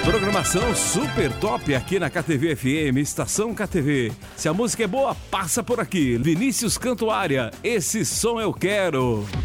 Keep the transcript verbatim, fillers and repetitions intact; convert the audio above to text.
Programação super top aqui na K T V F M, Estação K T V. Se a música é boa, passa por aqui. Vinícius Cantuária, esse som eu quero.